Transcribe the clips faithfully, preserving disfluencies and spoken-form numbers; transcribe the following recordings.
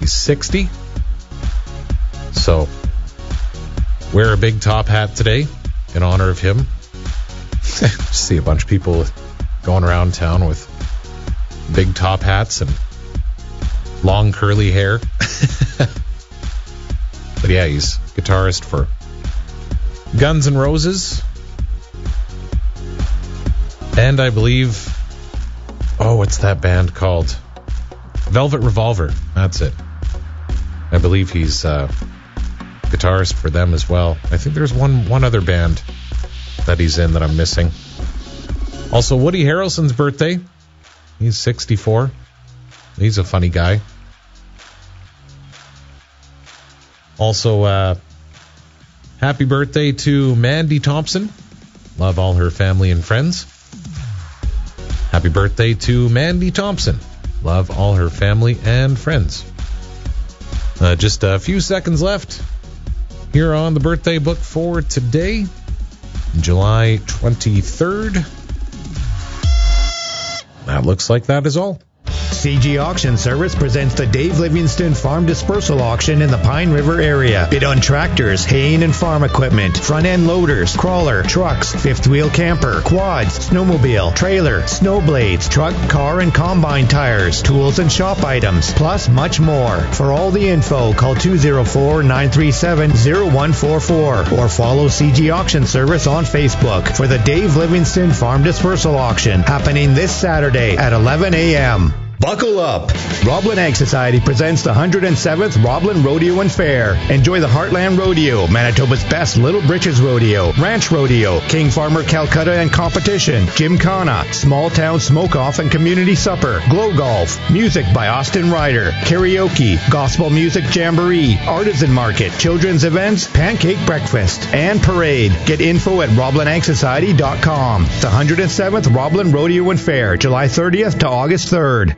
he's sixty. So, wear a big top hat today in honor of him. See a bunch of people going around town with big top hats and long curly hair. But yeah, he's guitarist for Guns N' Roses. And I believe, oh, what's that band called? Velvet Revolver. That's it. I believe he's uh, guitarist for them as well. I think there's one one other band that he's in that I'm missing. Also, Woody Harrelson's birthday. He's sixty-four. He's a funny guy. Also, uh, happy birthday to Mandy Thompson. Love all her family and friends. Happy birthday to Mandy Thompson. Love all her family and friends. Uh, just a few seconds left here on the birthday book for today, July twenty-third. That looks like that is all. C G Auction Service presents the Dave Livingston Farm Dispersal Auction in the Pine River area. Bid on tractors, haying and farm equipment, front-end loaders, crawler, trucks, fifth-wheel camper, quads, snowmobile, trailer, snow blades, truck, car, and combine tires, tools and shop items, plus much more. For all the info, call two oh four, nine three seven, oh one four four or follow C G Auction Service on Facebook for the Dave Livingston Farm Dispersal Auction happening this Saturday at eleven a.m. Buckle up! Roblin Ag Society presents the one hundred seventh Roblin Rodeo and Fair. Enjoy the Heartland Rodeo, Manitoba's best Little Britches Rodeo, Ranch Rodeo, King Farmer Calcutta and Competition, Gymkhana, Small Town Smoke-Off and Community Supper, Glow Golf, music by Austin Ryder, karaoke, gospel music jamboree, artisan market, children's events, pancake breakfast, and parade. Get info at roblin ag society dot com. The one hundred seventh Roblin Rodeo and Fair, July thirtieth to August third.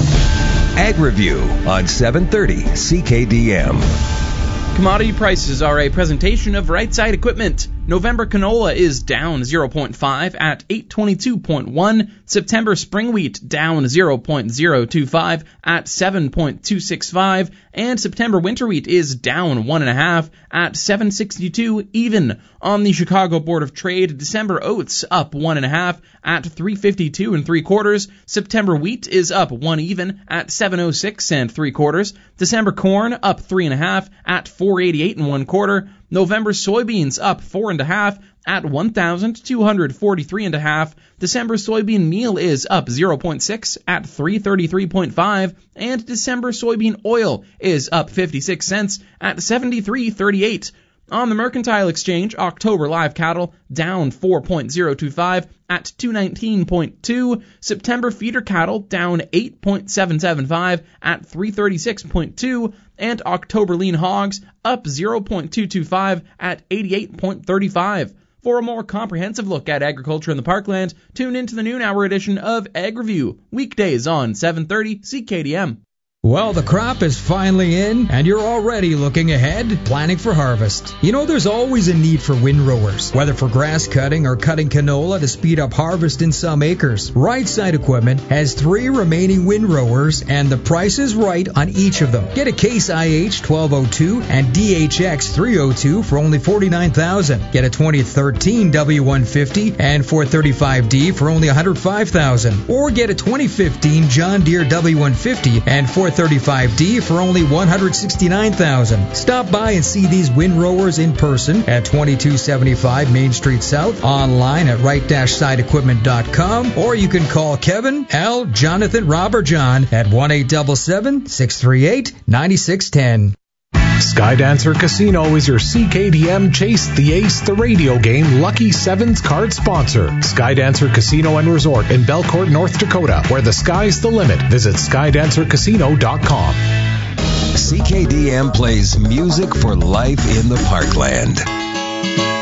Ag Review on seven thirty C K D M. Commodity prices are a presentation of Right Side Equipment. November canola is down zero point five at eight twenty-two point one. September spring wheat down zero point zero two five at seven point two six five. And September winter wheat is down one point five at seven sixty-two even. On the Chicago Board of Trade, December oats up one point five at three fifty-two and three quarters. September wheat is up one even at seven oh six and three quarters. December corn up three point five at four eighty-eight and one quarter. November soybeans up four and a half at one thousand two hundred forty-three and a half. December soybean meal is up zero point six at three thirty-three point five, and December soybean oil is up fifty-six cents at seventy-three thirty-eight. On the Mercantile Exchange, October live cattle down four point zero two five at two nineteen point two. September feeder cattle down eight point seven seven five at three thirty-six point two. And October lean hogs up zero point two two five at eighty-eight point three five. For a more comprehensive look at agriculture in the Parkland, tune into the noon hour edition of Ag Review, weekdays on seven thirty C K D M. Well, the crop is finally in, and you're already looking ahead, planning for harvest. You know, there's always a need for windrowers, whether for grass cutting or cutting canola to speed up harvest in some acres. Right Side Equipment has three remaining windrowers, and the price is right on each of them. Get a Case I H twelve oh two and D H X three oh two for only forty-nine thousand dollars. Get a twenty thirteen W one fifty and four thirty-five D for only one hundred five thousand dollars. Or get a twenty fifteen John Deere W one fifty and four thirty-five D for only one hundred sixty-nine thousand dollars. Stop by and see these windrowers in person at twenty-two seventy-five Main Street South, online at right side equipment dot com, or you can call Kevin, Al, Jonathan, Rob, or John at one eight seven seven, six three eight, nine six one zero. Skydancer Casino is your C K D M Chase the Ace the radio game Lucky Sevens card sponsor. Skydancer Casino and Resort in Belcourt, North Dakota, where the sky's the limit. Visit skydancer casino dot com. C K D M plays music for life in the Parkland.